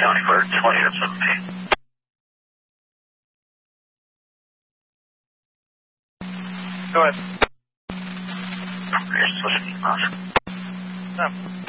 County Clerk, 2017. Go ahead. Yes, listening. No.